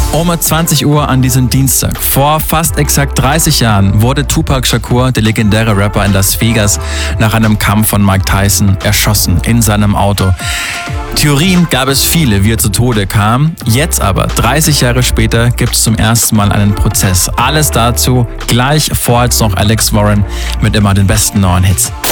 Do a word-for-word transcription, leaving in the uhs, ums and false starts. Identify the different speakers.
Speaker 1: Um zwanzig Uhr an diesem Dienstag, vor fast exakt dreißig Jahren, wurde Tupac Shakur, der legendäre Rapper, in Las Vegas nach einem Kampf von Mike Tyson erschossen in seinem Auto. Theorien gab es viele, wie er zu Tode kam. Jetzt aber, dreißig Jahre später, gibt es zum ersten Mal einen Prozess. Alles dazu gleich, vorher noch Alex Warren mit immer den besten neuen Hits.